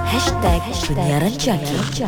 Penyiaran Jaki.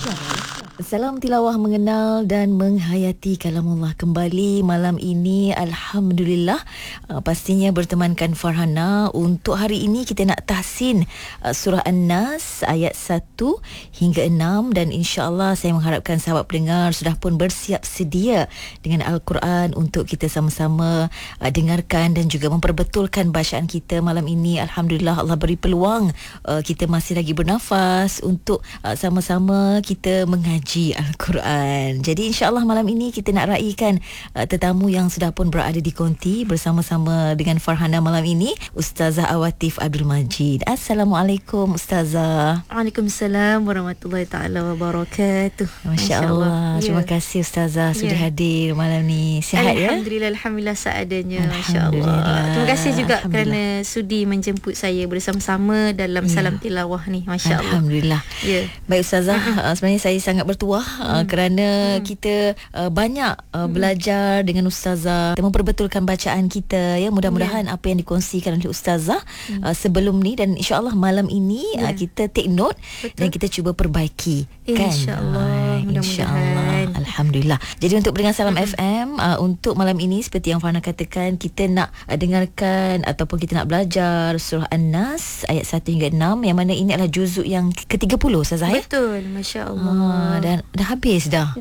Salam tilawah mengenal dan menghayati kalamullah kembali malam ini. Alhamdulillah, pastinya bertemankan Farhana. Untuk hari ini kita nak tahsin surah An-Nas ayat 1 hingga 6, dan insya-Allah saya mengharapkan sahabat pendengar sudah pun bersiap sedia dengan Al-Quran untuk kita sama-sama dengarkan dan juga memperbetulkan bacaan kita malam ini. Alhamdulillah, Allah beri peluang kita masih lagi bernafas untuk sama-sama kita mengaji Al-Quran. Jadi insya-Allah malam ini kita nak raikan tetamu yang sudah pun berada di konti bersama-sama dengan Farhana malam ini, Ustazah Awatif Abdul Majid. Assalamualaikum Ustazah. Waalaikumsalam warahmatullahi taala wabarakatuh. Masya-Allah. Terima kasih Ustazah sudah hadir malam ni. Sihat ya? Alhamdulillah seadanya, masya-Allah. Terima kasih juga kerana sudi menjemput saya bersama-sama dalam salam tilawah ni, masya-Allah. Alhamdulillah. Baik Ustazah, sebenarnya saya sangat bertuah kerana kita banyak belajar dengan Ustazah, memperbetulkan bacaan kita ya. Mudah-mudahan apa yang dikongsikan oleh Ustazah sebelum ni dan insya-Allah malam ini kita take note. Betul. Dan kita cuba perbaiki kan. Insya-Allah, mudah-mudahan. Alhamdulillah. Jadi untuk pendengar Salam FM, untuk malam ini seperti yang Farhana katakan, kita nak dengarkan ataupun kita nak belajar surah An-Nas ayat 1 hingga 6, yang mana ini adalah juzuk yang ke-30 Ustazah ya. Betul, masya-Allah. Dan dah habis dah.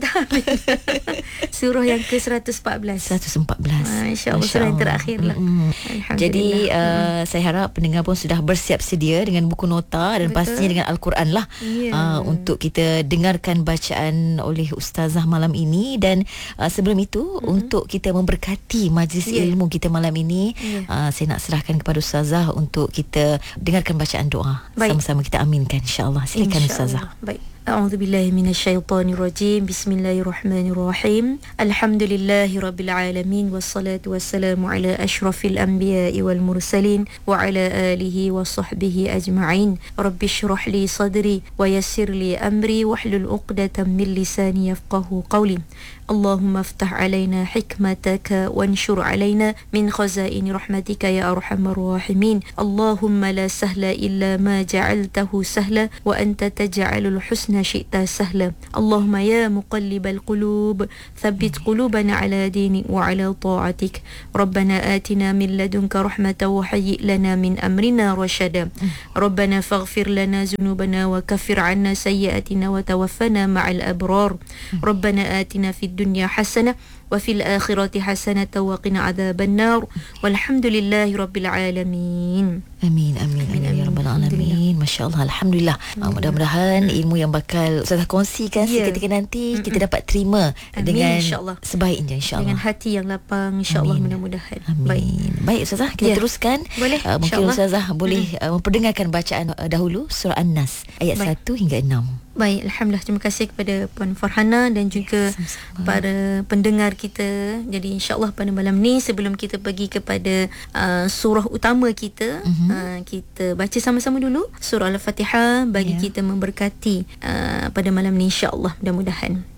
Surah yang ke-114. 114. Masya-Allah, surah yang terakhir lah. Jadi saya harap pendengar pun sudah bersiap sedia dengan buku nota dan pastinya dengan Al-Quran lah untuk kita dengarkan bacaan oleh Ustazah malam ini. Dan sebelum itu untuk kita memberkati majlis ilmu kita malam ini, saya nak serahkan kepada Ustazah untuk kita dengarkan bacaan doa. Sama-sama kita aminkan insya-Allah. Silakan Ustazah. Baik. أعوذ بالله من الشيطان الرجيم بسم الله الرحمن الرحيم الحمد لله رب العالمين والصلاة والسلام على أشرف الأنبياء والمرسلين وعلى آله وصحبه أجمعين رب اشرح لي صدري ويسر لي أمري واحلل عقدة من لساني يفقه قولي اللهم افتح علينا حكمتك وانشر علينا من خزائن رحمتك يا أرحم الراحمين اللهم لا سهل إلا ما جعلته سهلا وأنت تجعل الحسن شئت سهلا اللهم يا مقلب القلوب ثبت قلوبنا على دينك وعلى طاعتك ربنا آتنا من لدنك رحمة وهيئ لنا من أمرنا رشدا ربنا فاغفر لنا ذنوبنا وكفر عنا سيئاتنا وتوفنا مع الأبرار ربنا آتنا في الدنيا حسنة وفي الآخرة حسنة وقنا عذاب النار والحمد لله رب العالمين. Amin, amin, amin, amin ya rabbal alamin. Masya-Allah, alhamdulillah. Mudah-mudahan ilmu yang bakal Ustazah kongsikan seketika nanti kita dapat terima dengan sebaiknya insya-Allah. Dengan hati yang lapang insya-Allah, mudah-mudahan. Amin. Baik Ustazah, kita teruskan. Boleh. Mungkin Ustazah boleh memperdengarkan bacaan dahulu surah An-Nas ayat 1 hingga 6. Baik, alhamdulillah. Terima kasih kepada Puan Farhana dan juga para pendengar kita. Jadi insya-Allah pada malam ni sebelum kita pergi kepada surah utama kita, kita baca sama-sama dulu surah Al-Fatihah bagi kita memberkati pada malam ni insya-Allah, mudah-mudahan.